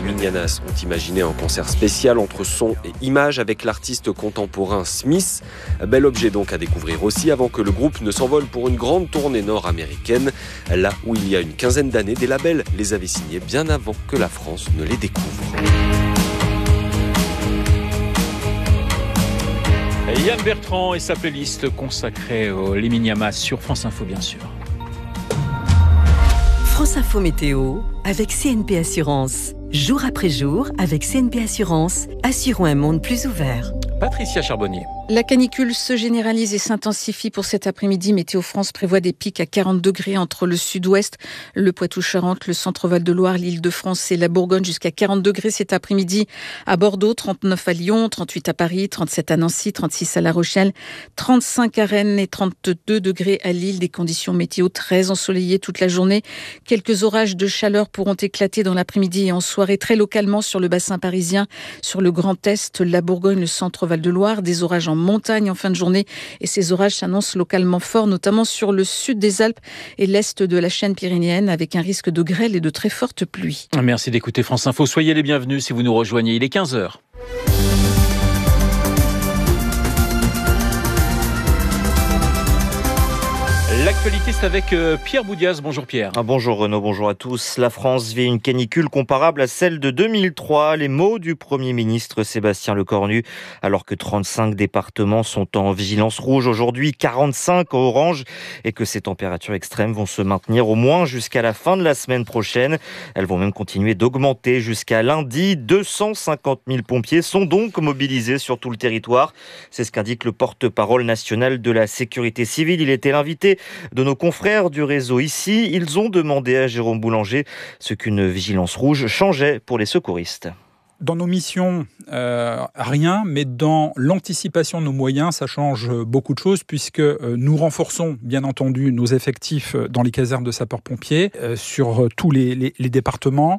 Mignanas ont imaginé un concert spécial entre son et image avec l'artiste contemporain Smith. Bel objet donc à découvrir aussi avant que le groupe ne s'envole pour une grande tournée nord-américaine. Là où il y a une quinzaine d'années, des labels les avaient signés bien avant que la France ne les découvre. Yann Bertrand et sa playlist consacrée aux Liminiamas sur France Info, bien sûr. France Info Météo avec CNP Assurance. Jour après jour, avec CNP Assurance, assurons un monde plus ouvert. Patricia Charbonnier. La canicule se généralise et s'intensifie pour cet après-midi. Météo France prévoit des pics à 40 degrés entre le sud-ouest, le Poitou-Charentes, le centre-Val de Loire, l'Île-de-France et la Bourgogne, jusqu'à 40 degrés cet après-midi à Bordeaux, 39 à Lyon, 38 à Paris, 37 à Nancy, 36 à La Rochelle, 35 à Rennes et 32 degrés à Lille. Des conditions météo très ensoleillées toute la journée. Quelques orages de chaleur pourront éclater dans l'après-midi et en soirée très localement sur le bassin parisien, sur le Grand Est, la Bourgogne, le centre-Val de Loire. Des orages en montagne en fin de journée et ces orages s'annoncent localement forts, notamment sur le sud des Alpes et l'est de la chaîne pyrénéenne, avec un risque de grêle et de très fortes pluies. Merci d'écouter France Info. Soyez les bienvenus si vous nous rejoignez. Il est 15h. L'actualité, c'est avec Pierre Boudias. Bonjour Pierre. Bonjour Renaud, bonjour à tous. La France vit une canicule comparable à celle de 2003. Les mots du Premier ministre Sébastien Lecornu. Alors que 35 départements sont en vigilance rouge aujourd'hui, 45 en orange, et que ces températures extrêmes vont se maintenir au moins jusqu'à la fin de la semaine prochaine. Elles vont même continuer d'augmenter jusqu'à lundi. 250 000 pompiers sont donc mobilisés sur tout le territoire. C'est ce qu'indique le porte-parole national de la sécurité civile. Il était l'invité de nos confrères du réseau ici. Ils ont demandé à Jérôme Boulanger ce qu'une vigilance rouge changeait pour les secouristes. Dans nos missions, rien, mais dans l'anticipation de nos moyens, ça change beaucoup de choses puisque nous renforçons bien entendu nos effectifs dans les casernes de sapeurs-pompiers sur tous les départements.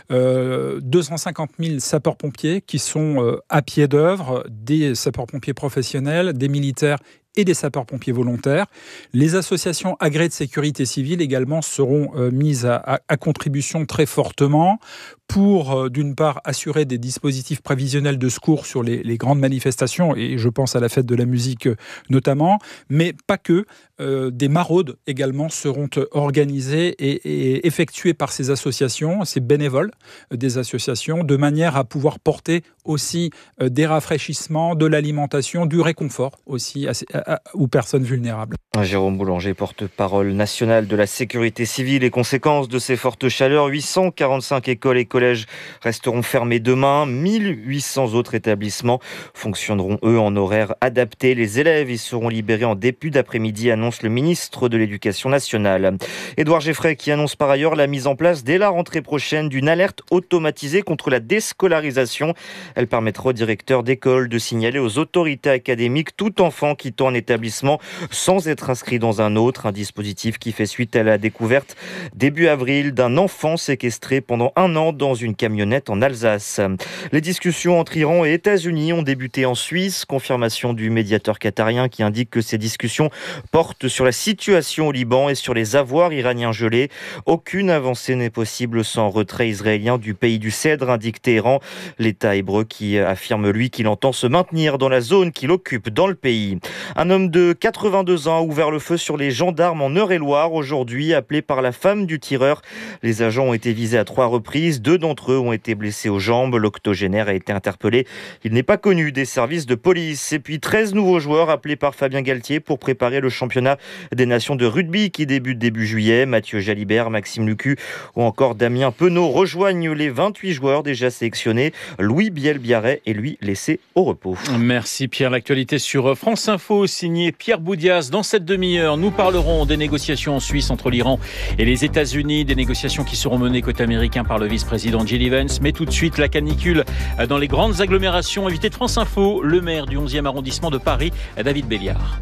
250 000 sapeurs-pompiers qui sont à pied d'œuvre, des sapeurs-pompiers professionnels, des militaires et des sapeurs-pompiers volontaires. Les associations agréées de sécurité civile également seront mises à contribution très fortement pour, d'une part, assurer des dispositifs prévisionnels de secours sur les grandes manifestations, et je pense à la fête de la musique notamment, mais pas que. Des maraudes également seront organisées et effectuées par ces associations, ces bénévoles des associations, de manière à pouvoir porter aussi des rafraîchissements, de l'alimentation, du réconfort aussi aux personnes vulnérables. Jérôme Boulanger, porte-parole national de la sécurité civile. Les conséquences de ces fortes chaleurs, 845 écoles et collèges resteront fermés demain. 1800 autres établissements fonctionneront, eux, en horaire adapté. Les élèves y seront libérés en début d'après-midi, annonce le ministre de l'Éducation nationale. Édouard Geffray qui annonce par ailleurs la mise en place dès la rentrée prochaine d'une alerte automatisée contre la déscolarisation. Elle permettra aux directeurs d'école de signaler aux autorités académiques tout enfant quittant un établissement sans être inscrit dans un autre. Un dispositif qui fait suite à la découverte début avril d'un enfant séquestré pendant 1 an dans une camionnette en Alsace. Les discussions entre Iran et États-Unis ont débuté en Suisse. Confirmation du médiateur qatarien qui indique que ces discussions portent sur la situation au Liban et sur les avoirs iraniens gelés. Aucune avancée n'est possible sans retrait israélien du pays du Cèdre, indique Téhéran. L'État hébreu qui affirme, lui, qu'il entend se maintenir dans la zone qu'il occupe dans le pays. Un homme de 82 ans a ouvert le feu sur les gendarmes en Eure-et-Loire aujourd'hui, appelé par la femme du tireur. Les agents ont été visés à 3 reprises. 2 d'entre eux ont été blessés aux jambes. L'octogénaire a été interpellé. Il n'est pas connu des services de police. Et puis 13 nouveaux joueurs appelés par Fabien Galtier pour préparer le championnat des nations de rugby qui débute début juillet. Mathieu Jalibert, Maxime Lucu ou encore Damien Penaud rejoignent les 28 joueurs déjà sélectionnés. Louis Biel-Biarret est lui laissé au repos. Merci Pierre. L'actualité sur France Info, signé Pierre Boudias. Dans cette demi-heure, nous parlerons des négociations en Suisse entre l'Iran et les États-Unis, des négociations qui seront menées côté américain par le vice-président Jill Evans. Mais tout de suite, la canicule dans les grandes agglomérations. Invité de France Info, le maire du 11e arrondissement de Paris, David Béliard.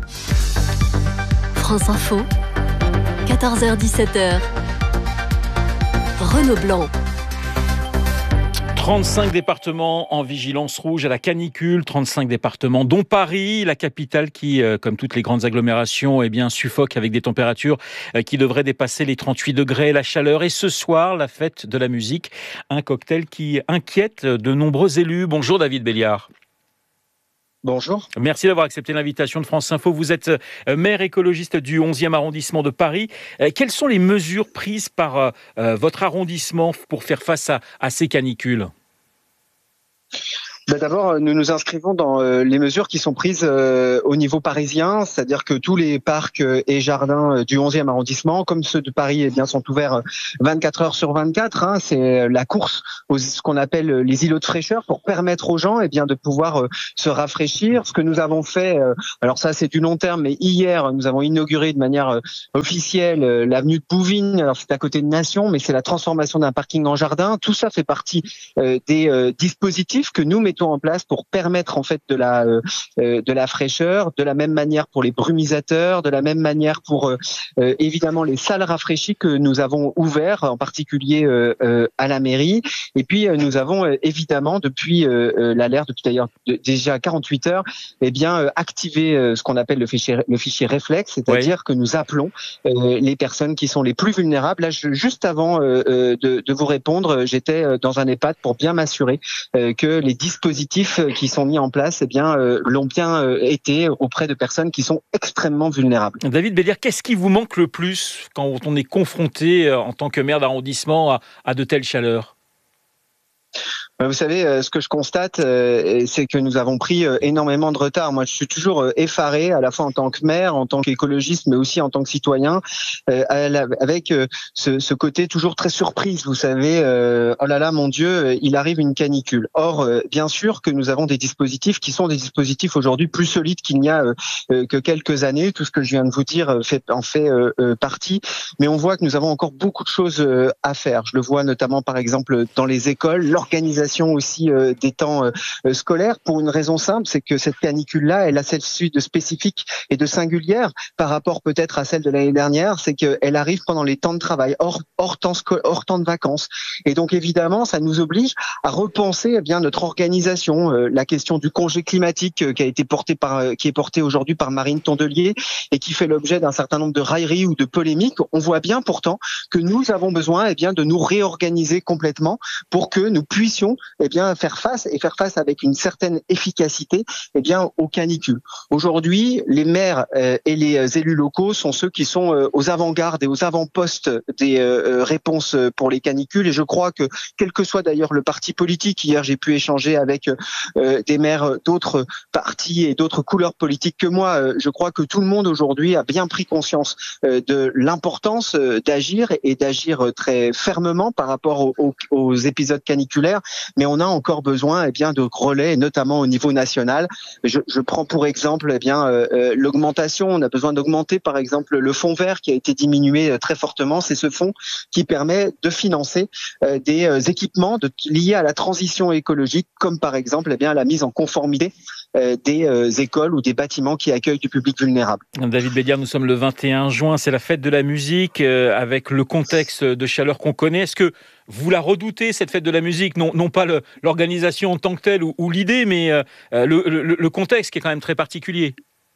France Info, 14h-17h, Renaud Blanc. 35 départements en vigilance rouge à la canicule, 35 départements dont Paris, la capitale qui, comme toutes les grandes agglomérations, suffoque avec des températures qui devraient dépasser les 38 degrés, la chaleur. Et ce soir, la fête de la musique, un cocktail qui inquiète de nombreux élus. Bonjour David Béliard. Bonjour. Merci d'avoir accepté l'invitation de France Info. Vous êtes maire écologiste du 11e arrondissement de Paris. Quelles sont les mesures prises par votre arrondissement pour faire face à ces canicules ? D'abord, nous nous inscrivons dans les mesures qui sont prises au niveau parisien, c'est-à-dire que tous les parcs et jardins du 11e arrondissement, comme ceux de Paris, sont ouverts 24 heures sur 24. C'est la course aux ce qu'on appelle les îlots de fraîcheur pour permettre aux gens de pouvoir se rafraîchir. Ce que nous avons fait, alors ça c'est du long terme, mais hier nous avons inauguré de manière officielle l'avenue de Bouvines. Alors c'est à côté de Nation, mais c'est la transformation d'un parking en jardin. Tout ça fait partie des dispositifs que nous mettons en place pour permettre en fait de la fraîcheur, de la même manière pour les brumisateurs, de la même manière pour évidemment les salles rafraîchies que nous avons ouvertes, en particulier à la mairie. Et puis nous avons évidemment depuis l'alerte, depuis d'ailleurs déjà 48 heures, activé ce qu'on appelle le fichier réflexe, c'est-à-dire que nous appelons les personnes qui sont les plus vulnérables. Là, juste avant de vous répondre, j'étais dans un EHPAD pour bien m'assurer que les dispositifs qui sont mis en place l'ont bien été auprès de personnes qui sont extrêmement vulnérables. David Béliard, qu'est-ce qui vous manque le plus quand on est confronté en tant que maire d'arrondissement à de telles chaleurs ? Vous savez, ce que je constate, c'est que nous avons pris énormément de retard. Moi, je suis toujours effaré, à la fois en tant que maire, en tant qu'écologiste, mais aussi en tant que citoyen, avec ce côté toujours très surprise. Vous savez, oh là là, mon Dieu, il arrive une canicule. Or, bien sûr que nous avons des dispositifs qui sont des dispositifs aujourd'hui plus solides qu'il n'y a que quelques années. Tout ce que je viens de vous dire en fait partie. Mais on voit que nous avons encore beaucoup de choses à faire. Je le vois notamment, par exemple, dans les écoles, l'organisation aussi des temps scolaires, pour une raison simple, c'est que cette canicule-là, elle a celle-ci de spécifique et de singulière par rapport peut-être à celle de l'année dernière, c'est qu'elle arrive pendant les temps de travail, hors temps de vacances. Et donc évidemment, ça nous oblige à repenser notre organisation. La question du congé climatique qui est porté aujourd'hui par Marine Tondelier et qui fait l'objet d'un certain nombre de railleries ou de polémiques. On voit bien pourtant que nous avons besoin de nous réorganiser complètement pour que nous puissions faire face avec une certaine efficacité aux canicules. Aujourd'hui, les maires et les élus locaux sont ceux qui sont aux avant-gardes et aux avant-postes des réponses pour les canicules, et je crois que quel que soit d'ailleurs le parti politique, hier j'ai pu échanger avec des maires d'autres partis et d'autres couleurs politiques que moi, je crois que tout le monde aujourd'hui a bien pris conscience de l'importance d'agir et d'agir très fermement par rapport aux épisodes caniculaires. Mais on a encore besoin de relais, notamment au niveau national. Je prends pour exemple l'augmentation. On a besoin d'augmenter par exemple le fonds vert qui a été diminué très fortement. C'est ce fonds qui permet de financer des équipements liés à la transition écologique, comme par exemple la mise en conformité des écoles ou des bâtiments qui accueillent du public vulnérable. David Béliard, nous sommes le 21 juin, c'est la fête de la musique, avec le contexte de chaleur qu'on connaît. Est-ce que vous la redoutez, cette fête de la musique ? Non pas l'organisation en tant que telle ou l'idée, mais le contexte qui est quand même très particulier.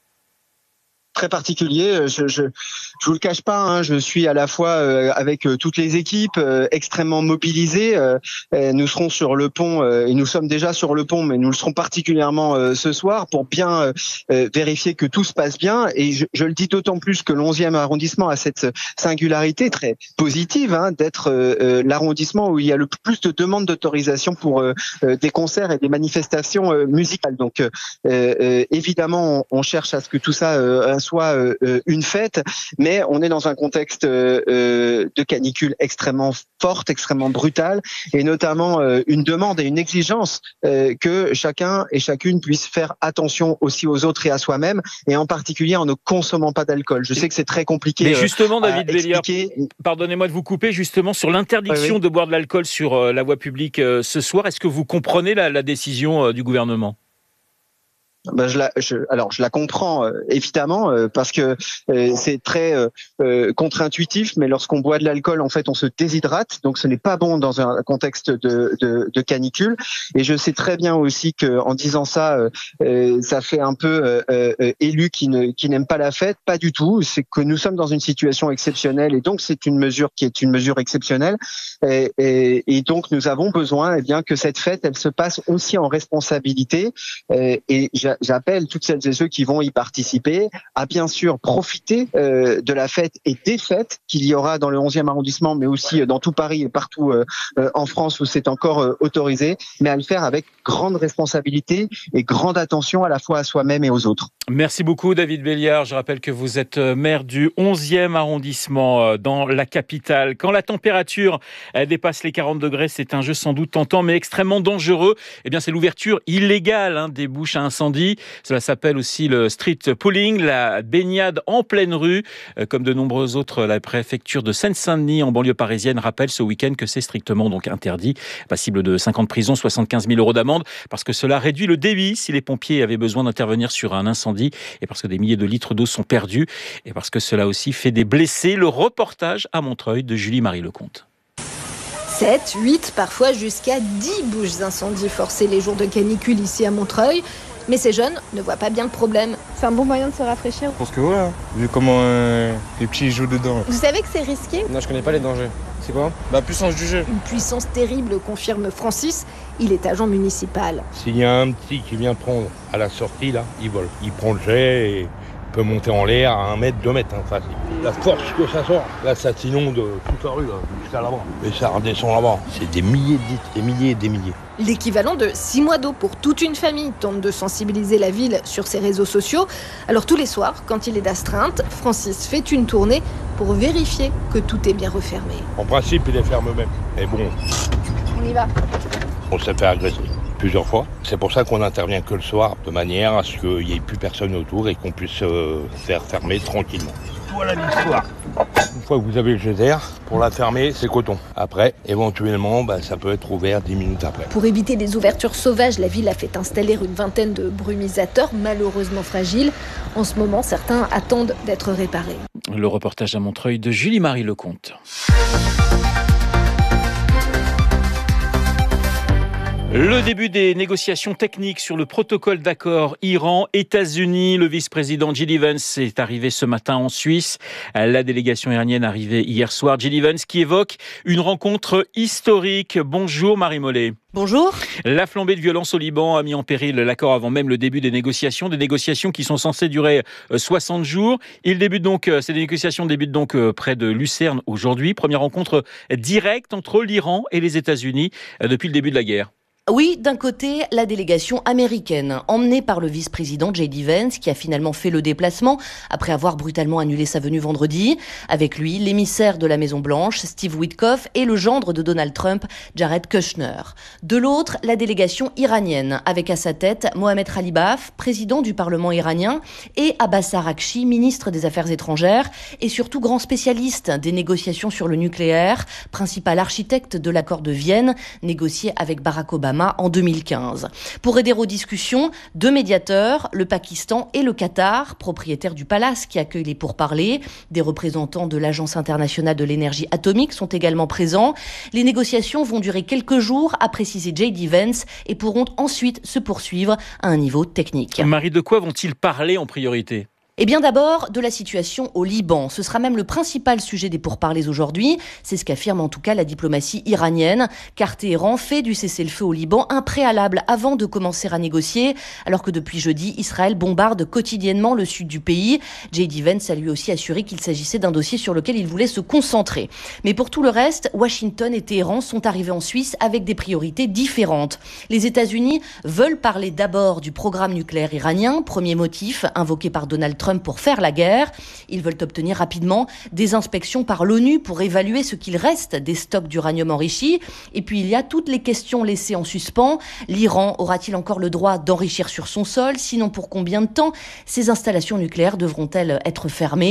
Très particulier. Je vous le cache pas, je suis à la fois avec toutes les équipes extrêmement mobilisées. Nous serons sur le pont et nous sommes déjà sur le pont, mais nous le serons particulièrement ce soir pour bien vérifier que tout se passe bien. Et je le dis d'autant plus que le 11e arrondissement a cette singularité très positive d'être l'arrondissement où il y a le plus de demandes d'autorisation pour des concerts et des manifestations musicales. Donc évidemment, on cherche à ce que tout ça soit une fête, mais on est dans un contexte de canicule extrêmement forte, extrêmement brutale, et notamment une demande et une exigence que chacun et chacune puisse faire attention aussi aux autres et à soi-même, et en particulier en ne consommant pas d'alcool. Je sais que c'est très compliqué. Mais justement, David Béliard, pardonnez-moi de vous couper, justement sur l'interdiction de boire de l'alcool sur la voie publique ce soir, est-ce que vous comprenez la décision du gouvernement ? Je la comprends évidemment parce que c'est très contre-intuitif, mais lorsqu'on boit de l'alcool, en fait, on se déshydrate, donc ce n'est pas bon dans un contexte de canicule. Et je sais très bien aussi que en disant ça, ça fait un peu élu qui n'aime pas la fête. Pas du tout. C'est que nous sommes dans une situation exceptionnelle et donc c'est une mesure qui est une mesure exceptionnelle. Et donc nous avons besoin, que cette fête, elle se passe aussi en responsabilité. Et j'appelle toutes celles et ceux qui vont y participer à bien sûr profiter de la fête et des fêtes qu'il y aura dans le 11e arrondissement, mais aussi dans tout Paris et partout en France où c'est encore autorisé, mais à le faire avec grande responsabilité et grande attention à la fois à soi-même et aux autres. Merci beaucoup David Béliard. Je rappelle que vous êtes maire du 11e arrondissement dans la capitale. Quand la température dépasse les 40 degrés, c'est un jeu sans doute tentant mais extrêmement dangereux. C'est l'ouverture illégale des bouches à incendie. Cela s'appelle aussi le street pooling, la baignade en pleine rue. Comme de nombreux autres, la préfecture de Seine-Saint-Denis en banlieue parisienne rappelle ce week-end que c'est strictement donc interdit, passible de 5 ans de prison, 75 000 € d'amende, parce que cela réduit le débit si les pompiers avaient besoin d'intervenir sur un incendie et parce que des milliers de litres d'eau sont perdus et parce que cela aussi fait des blessés. Le reportage à Montreuil de Julie-Marie Lecomte. 7, 8, parfois jusqu'à 10 bouches d'incendie forcées les jours de canicule ici à Montreuil. Mais ces jeunes ne voient pas bien le problème. C'est un bon moyen de se rafraîchir. Je pense que ouais, vu comment les petits jouent dedans. Vous savez que c'est risqué ? Non, je connais pas les dangers. C'est quoi ? La puissance du jeu. Une puissance terrible, confirme Francis. Il est agent municipal. S'il y a un petit qui vient prendre à la sortie, là, il vole. Il prend le jet et peut monter en l'air à 1 mètre, 2 mètres, facile. La force que ça sort, là, ça s'inonde toute la rue, là, jusqu'à là-bas. Et ça redescend là-bas. C'est des milliers de litres, des milliers et des milliers. L'équivalent de 6 mois d'eau pour toute une famille tente de sensibiliser la ville sur ses réseaux sociaux. Alors tous les soirs, quand il est d'astreinte, Francis fait une tournée pour vérifier que tout est bien refermé. En principe, il est ferme même. Mais bon, on y va. On s'est fait agresser plusieurs fois. C'est pour ça qu'on n'intervient que le soir, de manière à ce qu'il n'y ait plus personne autour et qu'on puisse faire fermer tranquillement. Voilà l'histoire. Une fois que vous avez le geyser, pour la fermer, c'est coton. Après, éventuellement, ça peut être ouvert 10 minutes après. Pour éviter les ouvertures sauvages, la ville a fait installer une vingtaine de brumisateurs, malheureusement fragiles. En ce moment, certains attendent d'être réparés. Le reportage à Montreuil de Julie-Marie Lecomte. Le début des négociations techniques sur le protocole d'accord Iran-États-Unis. Le vice-président Jill Evans est arrivé ce matin en Suisse. La délégation iranienne arrivée hier soir. Jill Evans qui évoque une rencontre historique. Bonjour Marie Mollet. Bonjour. La flambée de violence au Liban a mis en péril l'accord avant même le début des négociations qui sont censées durer 60 jours. Ces négociations débutent donc près de Lucerne aujourd'hui. Première rencontre directe entre l'Iran et les États-Unis depuis le début de la guerre. Oui, d'un côté, la délégation américaine, emmenée par le vice-président J.D. Vance, qui a finalement fait le déplacement après avoir brutalement annulé sa venue vendredi. Avec lui, l'émissaire de la Maison-Blanche, Steve Witkoff, et le gendre de Donald Trump, Jared Kushner. De l'autre, la délégation iranienne, avec à sa tête Mohamed Khalibaf, président du Parlement iranien, et Abbas Araghchi, ministre des Affaires étrangères, et surtout grand spécialiste des négociations sur le nucléaire, principal architecte de l'accord de Vienne, négocié avec Barack Obama en 2015. Pour aider aux discussions, 2 médiateurs, le Pakistan et le Qatar, propriétaires du palace qui accueille les pourparlers. Des représentants de l'Agence internationale de l'énergie atomique sont également présents. Les négociations vont durer quelques jours, a précisé J.D. Vance, et pourront ensuite se poursuivre à un niveau technique. Marie, de quoi vont-ils parler en priorité ? Eh bien d'abord, de la situation au Liban. Ce sera même le principal sujet des pourparlers aujourd'hui. C'est ce qu'affirme en tout cas la diplomatie iranienne, car Téhéran fait du cessez-le-feu au Liban un préalable avant de commencer à négocier, alors que depuis jeudi, Israël bombarde quotidiennement le sud du pays. J.D. Vance a lui aussi assuré qu'il s'agissait d'un dossier sur lequel il voulait se concentrer. Mais pour tout le reste, Washington et Téhéran sont arrivés en Suisse avec des priorités différentes. Les États-Unis veulent parler d'abord du programme nucléaire iranien, premier motif invoqué par Donald Trump pour faire la guerre. Ils veulent obtenir rapidement des inspections par l'ONU pour évaluer ce qu'il reste des stocks d'uranium enrichi. Et puis il y a toutes les questions laissées en suspens. L'Iran aura-t-il encore le droit d'enrichir sur son sol ? Sinon, pour combien de temps ces installations nucléaires devront-elles être fermées ?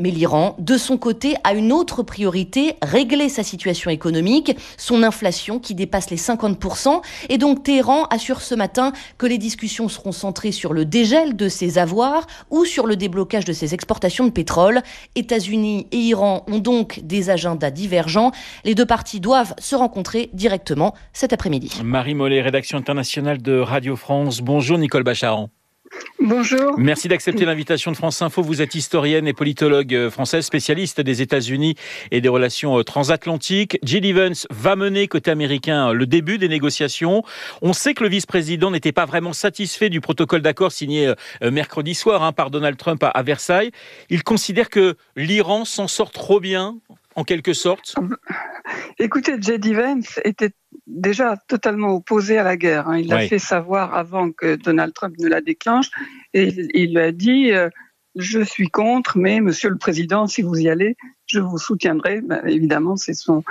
Mais l'Iran, de son côté, a une autre priorité, régler sa situation économique, son inflation qui dépasse les 50%. Et donc Téhéran assure ce matin que les discussions seront centrées sur le dégel de ses avoirs ou sur le déblocage de ses exportations de pétrole. États-Unis et Iran ont donc des agendas divergents. Les deux parties doivent se rencontrer directement cet après-midi. Marie Mollet, rédaction internationale de Radio France. Bonjour Nicole Bacharan. Bonjour. Merci d'accepter l'invitation de France Info. Vous êtes historienne et politologue française, spécialiste des États-Unis et des relations transatlantiques. Jill Evans va mener côté américain le début des négociations. On sait que le vice-président n'était pas vraiment satisfait du protocole d'accord signé mercredi soir par Donald Trump à Versailles. Il considère que l'Iran s'en sort trop bien, en quelque sorte. Écoutez, J.D. Vance était déjà totalement opposé à la guerre. Il l'a fait savoir avant que Donald Trump ne la déclenche. Et il lui a dit je suis contre, mais Monsieur le Président, si vous y allez, je vous soutiendrai. Évidemment, c'est son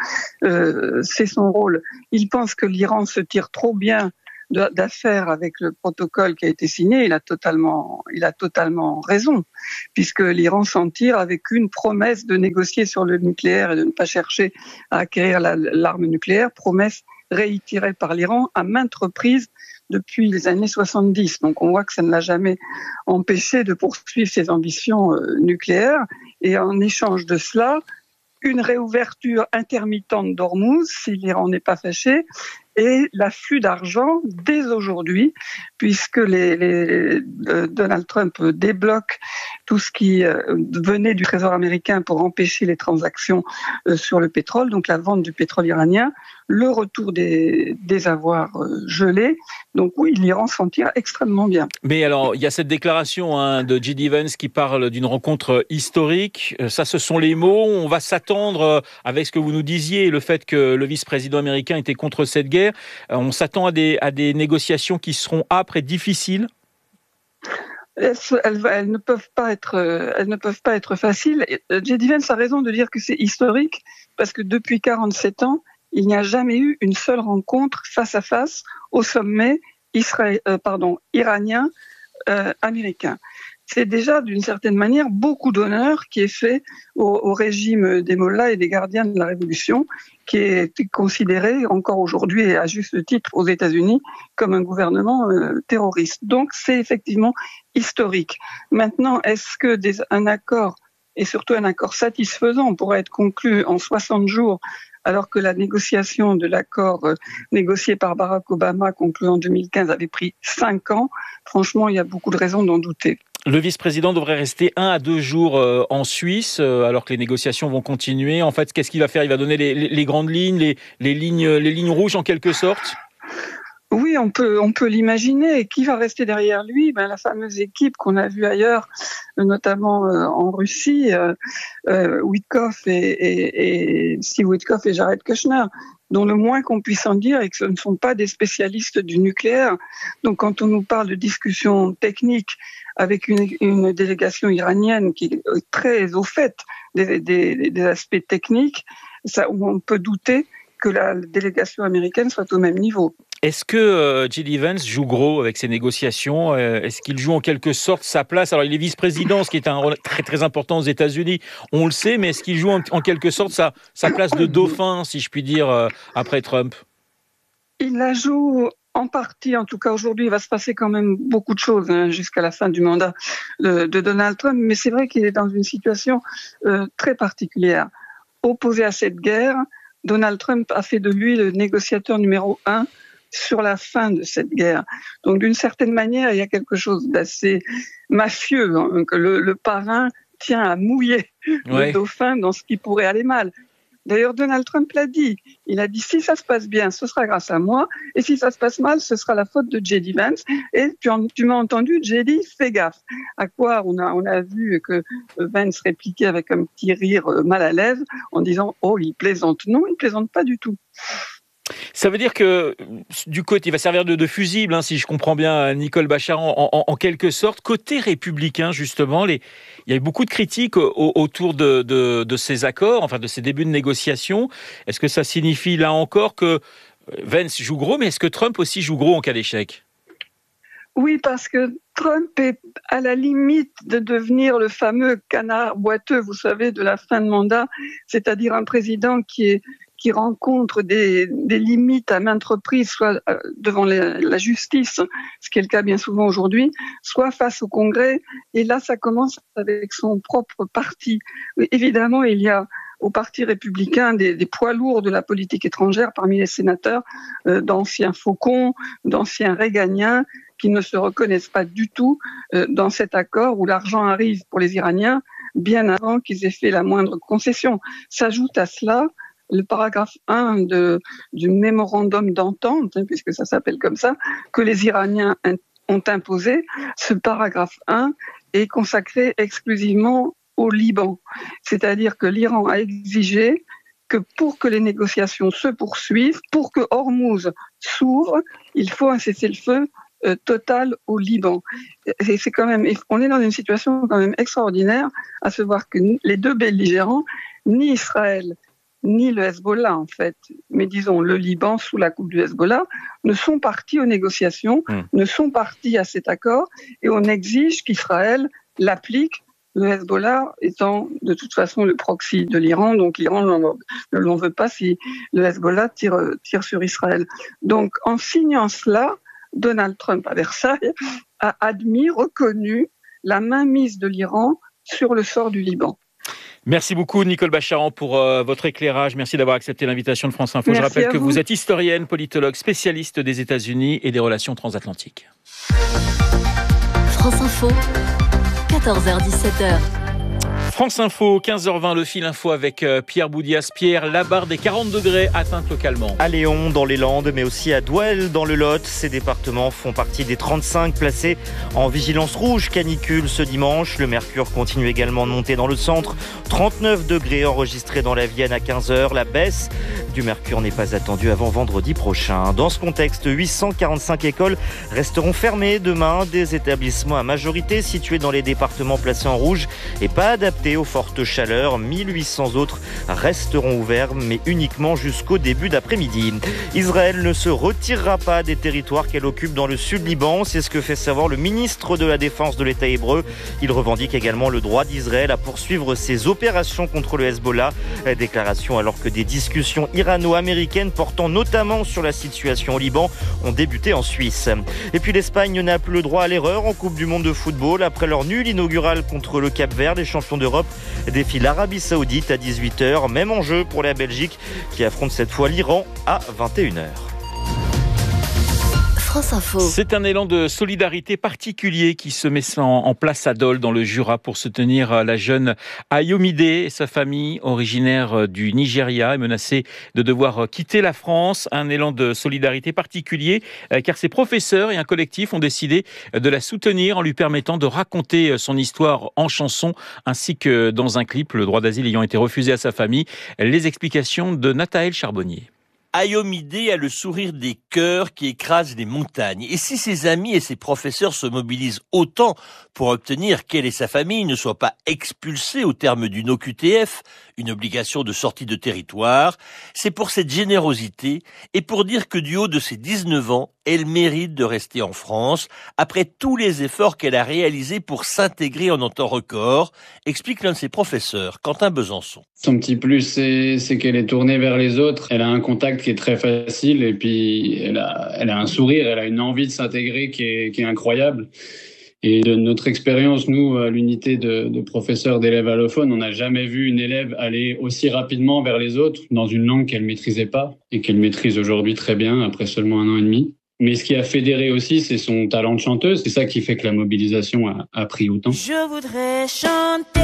rôle. Il pense que l'Iran se tire trop bien d'affaires avec le protocole qui a été signé. Il a totalement raison, puisque l'Iran s'en tire avec une promesse de négocier sur le nucléaire et de ne pas chercher à acquérir l'arme nucléaire, promesse réitérée par l'Iran à maintes reprises depuis les années 70. Donc on voit que ça ne l'a jamais empêché de poursuivre ses ambitions nucléaires. Et en échange de cela, une réouverture intermittente d'Ormuz, si l'Iran n'est pas fâché, et l'afflux d'argent dès aujourd'hui, puisque Donald Trump débloque tout ce qui venait du Trésor américain pour empêcher les transactions sur le pétrole, donc la vente du pétrole iranien, le retour des avoirs gelés. Donc oui, l'Iran s'en tire extrêmement bien. Mais alors, il y a cette déclaration de J.D. Vance qui parle d'une rencontre historique. Ça, ce sont les mots. On va s'attendre, avec ce que vous nous disiez, le fait que le vice-président américain était contre cette guerre, on s'attend à des négociations qui seront âpres et difficiles. Elles ne peuvent pas être faciles. J.D. Vance a raison de dire que c'est historique, parce que depuis 47 ans, il n'y a jamais eu une seule rencontre face à face au sommet iranien-américain. C'est déjà, d'une certaine manière, beaucoup d'honneur qui est fait au régime des mollahs et des gardiens de la Révolution, qui est considéré encore aujourd'hui, et à juste titre aux États-Unis, comme un gouvernement terroriste. Donc c'est effectivement historique. Maintenant, est-ce que un accord, et surtout un accord satisfaisant, pourrait être conclu en 60 jours, alors que la négociation de l'accord négocié par Barack Obama, conclu en 2015, avait pris 5 ans? Franchement, il y a beaucoup de raisons d'en douter. Le vice-président devrait rester 1 à 2 jours en Suisse, alors que les négociations vont continuer. En fait, qu'est-ce qu'il va faire? Il va donner les grandes lignes, les lignes rouges en quelque sorte? Oui, on peut l'imaginer. Et qui va rester derrière lui? La fameuse équipe qu'on a vue ailleurs, notamment en Russie, Witkoff et Steve Witkoff et Jared Kushner, dont le moins qu'on puisse en dire est que ce ne sont pas des spécialistes du nucléaire. Donc quand on nous parle de discussions techniques avec une délégation iranienne qui est très au fait des aspects techniques, on peut douter que la délégation américaine soit au même niveau. Est-ce que J.D. Vance joue gros avec ces négociations? Est-ce qu'il joue en quelque sorte sa place? Alors il est vice-président, ce qui est un rôle très très important aux États-Unis, on le sait, mais est-ce qu'il joue en quelque sorte sa place de dauphin, si je puis dire, après Trump? Il la joue en partie, en tout cas aujourd'hui. Il va se passer quand même beaucoup de choses jusqu'à la fin du mandat de Donald Trump, mais c'est vrai qu'il est dans une situation très particulière. Opposé à cette guerre, Donald Trump a fait de lui le négociateur numéro 1 sur la fin de cette guerre. Donc d'une certaine manière, il y a quelque chose d'assez mafieux, que le parrain tient à mouiller le dauphin dans ce qui pourrait aller mal. D'ailleurs, Donald Trump l'a dit. Il a dit, si ça se passe bien, ce sera grâce à moi, et si ça se passe mal, ce sera la faute de J.D. Vance. Et tu m'as entendu, J.D., fais gaffe. À quoi on a vu que Vance répliquait avec un petit rire mal à l'aise, en disant, oh, il plaisante. Non, il plaisante pas du tout. Ça veut dire que du côté, il va servir de fusible, si je comprends bien, Nicole Bacharan, en quelque sorte. Côté républicain, justement, il y a eu beaucoup de critiques autour de ces accords, enfin de ces débuts de négociations. Est-ce que ça signifie là encore que Vance joue gros, mais est-ce que Trump aussi joue gros en cas d'échec? Oui, parce que Trump est à la limite de devenir le fameux canard boiteux, vous savez, de la fin de mandat, c'est-à-dire un président qui rencontre des limites à maintes reprises, soit devant la justice, ce qui est le cas bien souvent aujourd'hui, soit face au Congrès. Et là, ça commence avec son propre parti. Évidemment, il y a au Parti républicain des poids lourds de la politique étrangère parmi les sénateurs, d'anciens faucons, d'anciens réganiens, qui ne se reconnaissent pas du tout dans cet accord où l'argent arrive pour les Iraniens bien avant qu'ils aient fait la moindre concession. S'ajoute à cela le paragraphe 1 du mémorandum d'entente, puisque ça s'appelle comme ça, que les Iraniens ont imposé. Ce paragraphe 1 est consacré exclusivement au Liban. C'est-à-dire que l'Iran a exigé que pour que les négociations se poursuivent, pour que Hormuz s'ouvre, il faut un cessez-le-feu total au Liban. Et c'est quand même, on est dans une situation quand même extraordinaire, à se voir que les deux belligérants, ni Israël ni le Hezbollah en fait, mais disons le Liban sous la coupe du Hezbollah, ne sont partis aux négociations, ne sont partis à cet accord, et on exige qu'Israël l'applique, le Hezbollah étant de toute façon le proxy de l'Iran, donc l'Iran ne l'en veut pas si le Hezbollah tire sur Israël. Donc en signant cela, Donald Trump à Versailles a admis, reconnu la mainmise de l'Iran sur le sort du Liban. Merci beaucoup Nicole Bacharan pour votre éclairage. Merci d'avoir accepté l'invitation de France Info. Je rappelle que vous êtes historienne, politologue, spécialiste des États-Unis et des relations transatlantiques. France Info, 14h-17h. France Info, 15h20, le fil info avec Pierre Boudias. Pierre, la barre des 40 degrés atteinte localement. À Léon, dans les Landes, mais aussi à Douel, dans le Lot. Ces départements font partie des 35 placés en vigilance rouge canicule ce dimanche. Le mercure continue également de monter dans le centre. 39 degrés enregistrés dans la Vienne à 15h. La baisse du mercure n'est pas attendue avant vendredi prochain. Dans ce contexte, 845 écoles resteront fermées demain. Des établissements à majorité situés dans les départements placés en rouge et pas adaptés aux fortes chaleurs. 1800 autres resteront ouverts, mais uniquement jusqu'au début d'après-midi. Israël ne se retirera pas des territoires qu'elle occupe dans le sud Liban. C'est ce que fait savoir le ministre de la Défense de l'État hébreu. Il revendique également le droit d'Israël à poursuivre ses opérations contre le Hezbollah. Déclaration alors que des discussions irano-américaines portant notamment sur la situation au Liban ont débuté en Suisse. Et puis l'Espagne n'a plus le droit à l'erreur en Coupe du Monde de football. Après leur nul inaugural contre le Cap-Vert, les champions d'Europe défie l'Arabie Saoudite à 18h. Même enjeu pour la Belgique qui affronte cette fois l'Iran à 21h. France Info. C'est un élan de solidarité particulier qui se met en place à Dole dans le Jura pour soutenir la jeune Ayomide et sa famille originaire du Nigeria est menacée de devoir quitter la France. Un élan de solidarité particulier car ses professeurs et un collectif ont décidé de la soutenir en lui permettant de raconter son histoire en chanson ainsi que dans un clip, le droit d'asile ayant été refusé à sa famille. Les explications de Nathaël Charbonnier. Ayomide a le sourire des cœurs qui écrasent les montagnes. Et si ses amis et ses professeurs se mobilisent autant pour obtenir qu'elle et sa famille ne soient pas expulsés au terme d'une OQTF, une obligation de sortie de territoire, c'est pour cette générosité et pour dire que du haut de ses 19 ans, elle mérite de rester en France après tous les efforts qu'elle a réalisés pour s'intégrer en un temps record, explique l'un de ses professeurs, Quentin Besançon. Son petit plus, c'est qu'elle est tournée vers les autres. Elle a un contact qui est très facile et puis elle a un sourire, elle a une envie de s'intégrer qui est incroyable. Et de notre expérience, nous, à l'unité de professeurs d'élèves allophones, on n'a jamais vu une élève aller aussi rapidement vers les autres dans une langue qu'elle maîtrisait pas et qu'elle maîtrise aujourd'hui très bien après seulement 1 an et demi. Mais ce qui a fédéré aussi, c'est son talent de chanteuse. C'est ça qui fait que la mobilisation a pris autant. Je voudrais chanter.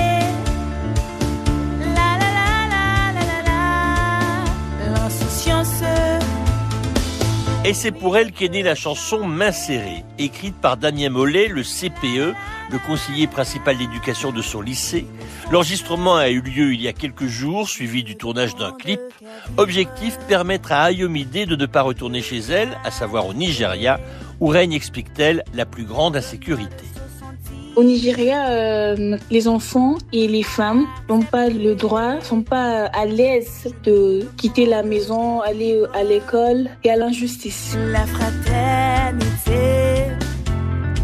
Et c'est pour elle qu'est née la chanson Main serrée, écrite par Damien Mollet, le CPE, le conseiller principal d'éducation de son lycée. L'enregistrement a eu lieu il y a quelques jours, suivi du tournage d'un clip. Objectif, permettre à Ayomide de ne pas retourner chez elle, à savoir au Nigeria, où règne, explique-t-elle, la plus grande insécurité. Au Nigeria, les enfants et les femmes n'ont pas le droit, sont pas à l'aise de quitter la maison, aller à l'école et à l'injustice. La fraternité,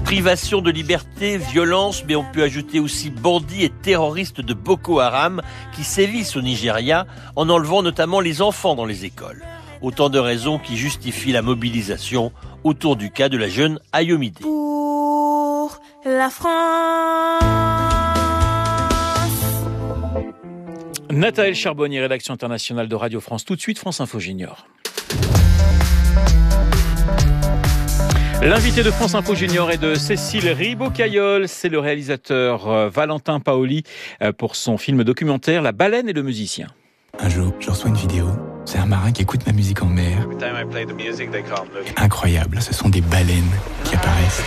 Privation de liberté, violence, mais on peut ajouter aussi bandits et terroristes de Boko Haram qui sévissent au Nigeria en enlevant notamment les enfants dans les écoles. Autant de raisons qui justifient la mobilisation autour du cas de la jeune Ayomide. Pour la France. Nathaël Charbonnier, rédaction internationale de Radio France. Tout de suite, France Info Junior. L'invité de France Info Junior est de Cécile Ribaud-Caillol. C'est le réalisateur Valentin Paoli pour son film documentaire La baleine et le musicien. Un jour, je reçois une vidéo. C'est un marin qui écoute ma musique en mer. Incroyable, ce sont des baleines qui apparaissent.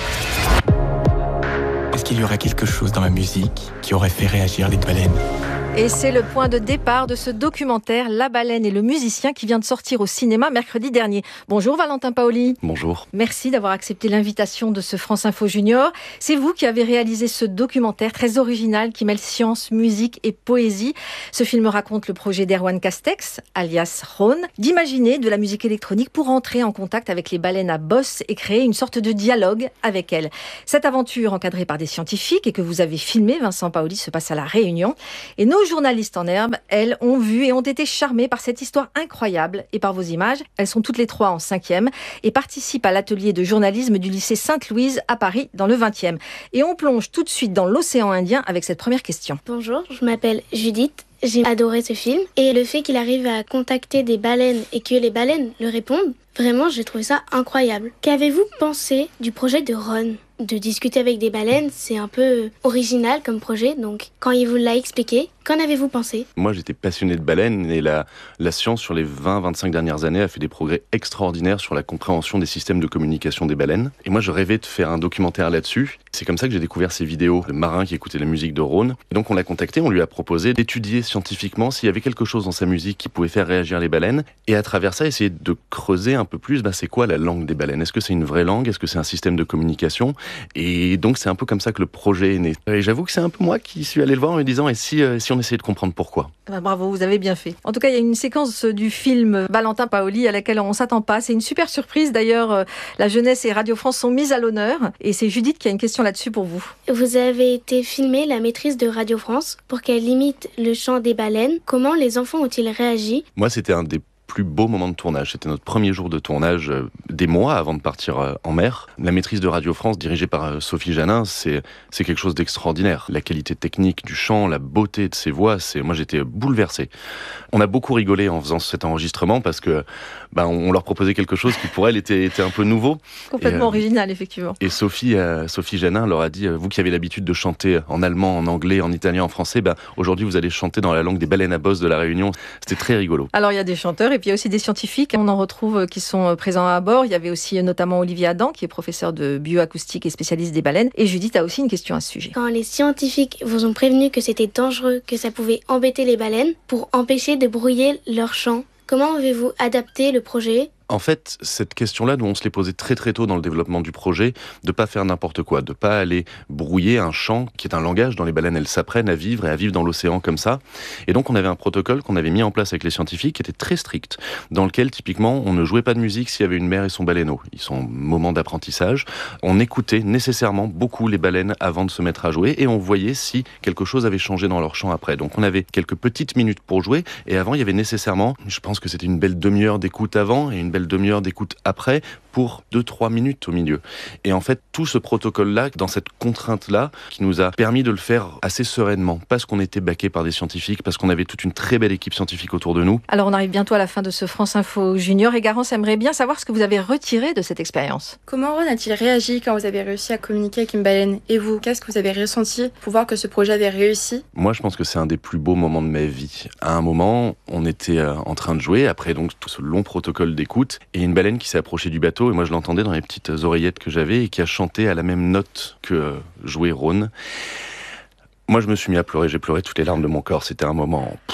Est-ce qu'il y aurait quelque chose dans ma musique qui aurait fait réagir les baleines ? Et c'est le point de départ de ce documentaire La baleine et le musicien qui vient de sortir au cinéma mercredi dernier. Bonjour Valentin Paoli. Bonjour. Merci d'avoir accepté l'invitation de ce France Info Junior. C'est vous qui avez réalisé ce documentaire très original qui mêle science, musique et poésie. Ce film raconte le projet d'Erwan Castex, alias Rhône, d'imaginer de la musique électronique pour entrer en contact avec les baleines à bosse et créer une sorte de dialogue avec elles. Cette aventure encadrée par des scientifiques et que vous avez filmée, Vincent Paoli, se passe à La Réunion. Et nos journalistes en herbe, elles, ont vu et ont été charmées par cette histoire incroyable et par vos images. Elles sont toutes les trois en 5e et participent à l'atelier de journalisme du lycée Sainte-Louise à Paris dans le 20e. Et on plonge tout de suite dans l'océan Indien avec cette première question. Bonjour, je m'appelle Judith. J'ai adoré ce film et le fait qu'il arrive à contacter des baleines et que les baleines le répondent, vraiment j'ai trouvé ça incroyable. Qu'avez-vous pensé du projet de Rhône ? De discuter avec des baleines, c'est un peu original comme projet, donc quand il vous l'a expliqué, qu'en avez-vous pensé ? Moi j'étais passionné de baleines et la science sur les 20-25 dernières années a fait des progrès extraordinaires sur la compréhension des systèmes de communication des baleines. Et moi je rêvais de faire un documentaire là-dessus. C'est comme ça que j'ai découvert ces vidéos de marins qui écoutaient la musique de Rhône. Et donc on l'a contacté, on lui a proposé d'étudier scientifiquement s'il y avait quelque chose dans sa musique qui pouvait faire réagir les baleines. Et à travers ça, essayer de creuser un peu plus, c'est quoi la langue des baleines ? Est-ce que c'est une vraie langue ? Est-ce que c'est un système de communication ? Et donc c'est un peu comme ça que le projet est né. Et j'avoue que c'est un peu moi qui suis allé le voir en me disant et si on essayait de comprendre pourquoi. Bravo, vous avez bien fait. En tout cas, il y a une séquence du film Valentin Paoli à laquelle on ne s'attend pas. C'est une super surprise. D'ailleurs, la jeunesse et Radio France sont mises à l'honneur. Et c'est Judith qui a une question là-dessus pour vous. Vous avez été filmer la maîtrise de Radio France pour qu'elle imite le chant des baleines. Comment les enfants ont-ils réagi ? Moi, c'était un des plus beau moment de tournage. C'était notre premier jour de tournage, des mois avant de partir en mer. La maîtrise de Radio France, dirigée par Sophie Janin, c'est quelque chose d'extraordinaire. La qualité technique du chant, la beauté de ses voix, moi j'étais bouleversé. On a beaucoup rigolé en faisant cet enregistrement parce que on leur proposait quelque chose qui pour elle était un peu nouveau. Complètement original, effectivement. Et Sophie Janin leur a dit, vous qui avez l'habitude de chanter en allemand, en anglais, en italien, en français, aujourd'hui vous allez chanter dans la langue des baleines à bosse de La Réunion. C'était très rigolo. Alors il y a des chanteurs et puis il y a aussi des scientifiques. On en retrouve qui sont présents à bord. Il y avait aussi notamment Olivier Adam, qui est professeur de bioacoustique et spécialiste des baleines. Et Judith a aussi une question à ce sujet. Quand les scientifiques vous ont prévenu que c'était dangereux, que ça pouvait embêter les baleines, pour empêcher de brouiller leur chant, comment avez-vous adapté le projet ? En fait, cette question-là, nous on se l'est posée très très tôt dans le développement du projet, de pas faire n'importe quoi, de pas aller brouiller un chant qui est un langage dont les baleines elles s'apprennent à vivre et à vivre dans l'océan comme ça. Et donc on avait un protocole qu'on avait mis en place avec les scientifiques qui était très strict, dans lequel typiquement on ne jouait pas de musique s'il y avait une mère et son baleineau. Ils sont moment d'apprentissage. On écoutait nécessairement beaucoup les baleines avant de se mettre à jouer et on voyait si quelque chose avait changé dans leur chant après. Donc on avait quelques petites minutes pour jouer et avant il y avait nécessairement, je pense que c'était une belle demi-heure d'écoute avant et une belle demi-heure d'écoute après pour 2-3 minutes au milieu. Et en fait, tout ce protocole-là, dans cette contrainte-là, qui nous a permis de le faire assez sereinement, parce qu'on était baqué par des scientifiques, parce qu'on avait toute une très belle équipe scientifique autour de nous. Alors on arrive bientôt à la fin de ce France Info Junior et Garance aimerait bien savoir ce que vous avez retiré de cette expérience. Comment Rhône a-t-il réagi quand vous avez réussi à communiquer avec une baleine ? Et vous, qu'est-ce que vous avez ressenti pour voir que ce projet avait réussi ? Moi, je pense que c'est un des plus beaux moments de ma vie. À un moment, on était en train de jouer, après donc tout ce long protocole d'écoute, et une baleine qui s'est approchée du bateau, et moi je l'entendais dans les petites oreillettes que j'avais, et qui a chanté à la même note que jouait Rhône. Moi je me suis mis à pleurer, j'ai pleuré toutes les larmes de mon corps, c'était un moment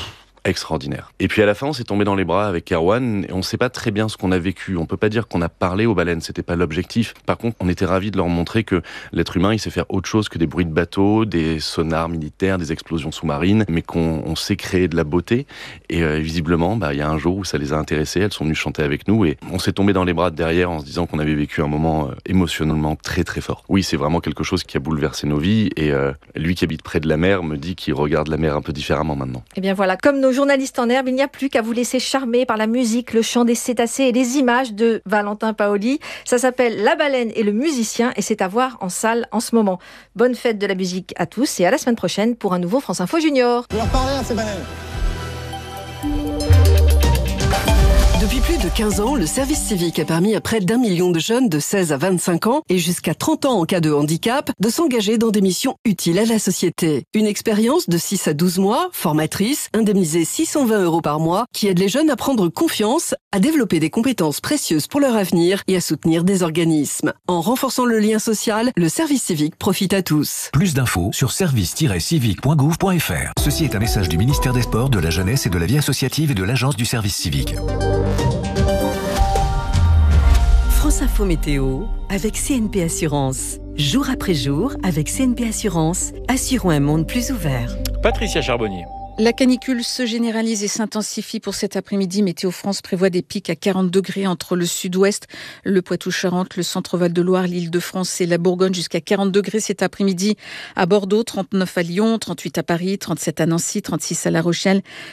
extraordinaire. Et puis à la fin, on s'est tombé dans les bras avec Erwan et on ne sait pas très bien ce qu'on a vécu. On peut pas dire qu'on a parlé aux baleines, c'était pas l'objectif. Par contre, on était ravis de leur montrer que l'être humain, il sait faire autre chose que des bruits de bateaux, des sonars militaires, des explosions sous-marines, mais qu'on sait créer de la beauté. Et visiblement, il y a un jour où ça les a intéressés, elles sont venues chanter avec nous et on s'est tombé dans les bras derrière en se disant qu'on avait vécu un moment émotionnellement très très fort. Oui, c'est vraiment quelque chose qui a bouleversé nos vies et lui qui habite près de la mer me dit qu'il regarde la mer un peu différemment maintenant. Et bien voilà, comme nos journalistes en herbe, il n'y a plus qu'à vous laisser charmer par la musique, le chant des cétacés et les images de Valentin Paoli. Ça s'appelle La baleine et le musicien et c'est à voir en salle en ce moment. Bonne fête de la musique à tous et à la semaine prochaine pour un nouveau France Info Junior. Je leur parler à ces baleines. Depuis plus de 15 ans, le service civique a permis à près d'1 million de jeunes de 16 à 25 ans et jusqu'à 30 ans en cas de handicap de s'engager dans des missions utiles à la société. Une expérience de 6 à 12 mois, formatrice, indemnisée 620 € par mois, qui aide les jeunes à prendre confiance, à développer des compétences précieuses pour leur avenir et à soutenir des organismes. En renforçant le lien social, le service civique profite à tous. Plus d'infos sur service-civique.gouv.fr. Ceci est un message du ministère des Sports, de la Jeunesse et de la Vie associative et de l'Agence du service civique. France Info Météo avec CNP Assurance. Jour après jour, avec CNP Assurance, assurons un monde plus ouvert. Patricia Charbonnier. La canicule se généralise et s'intensifie pour cet après-midi. Météo France prévoit des pics à 40 degrés entre le sud-ouest, le Poitou-Charentes, le centre-Val de Loire, l'Île-de-France et la Bourgogne jusqu'à 40 degrés cet après-midi à Bordeaux, 39 à Lyon, 38 à Paris, 37 à Nancy, 36 à La Rochelle,